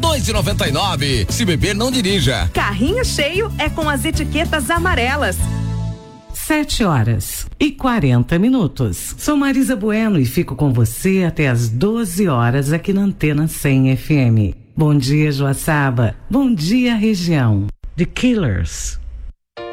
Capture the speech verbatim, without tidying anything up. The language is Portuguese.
dois e noventa e nove. Se beber, não dirija. Carrinho cheio é com as etiquetas amarelas. Sete horas e quarenta minutos. Sou Marisa Bueno e fico com você até as doze horas aqui na Antena cem F M. Bom dia, Joaçaba. Bom dia, região. The Killers.